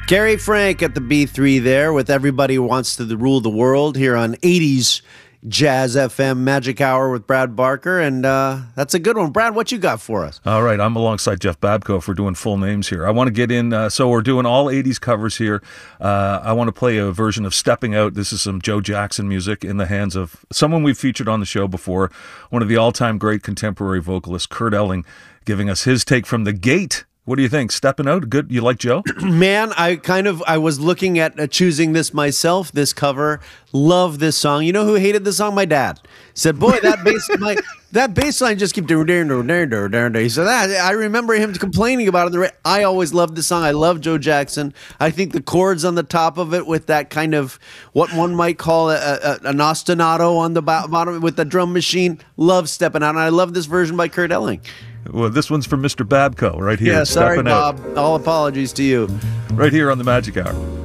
Gary Frank at the B3 there with Everybody Wants to Rule the World here on 80s Jazz FM Magic Hour with Brad Barker, and that's a good one. Brad, what you got for us? All right, I'm alongside Jeff Babko if we're doing full names here. I want to get in, so we're doing all 80s covers here. I want to play a version of Stepping Out. This is some Joe Jackson music in the hands of someone we've featured on the show before, one of the all-time great contemporary vocalists, Kurt Elling, giving us his take from The Gate. What do you think? Stepping Out? Good. You like Joe? Man, I was looking at choosing this myself, this cover. Love this song. You know who hated this song? My dad. Said, boy, that bass line just kept doing. He said, I remember him complaining about it. I always loved this song. I love Joe Jackson. I think the chords on the top of it with that kind of what one might call an ostinato on the bottom with the drum machine. Love Stepping Out. And I love this version by Kurt Elling. Well, this one's for Mr. Babko right here. Yeah, sorry, Stepping Bob. Out. All apologies to you. Right here on the Magic Hour.